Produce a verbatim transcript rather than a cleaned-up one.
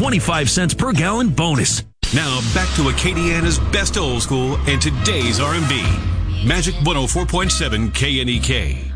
twenty-five cents per gallon bonus. Now back to Acadiana's best old school and today's R and B. Magic one oh four point seven K N E K.